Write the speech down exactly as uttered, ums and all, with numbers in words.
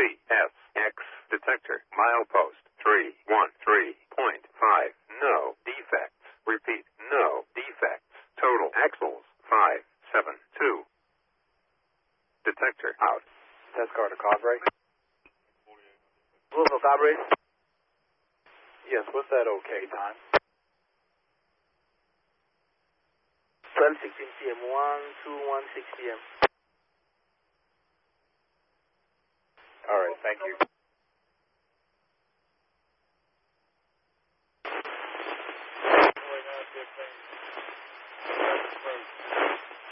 C S X detector milepost three one three point five. No defects. Repeat, no defects. Total axles five seven two. Detector out. Test car to Cabre. Louisville Cabre. Yes, what's that okay time? twelve sixteen p m one two one six p m All right, thank you.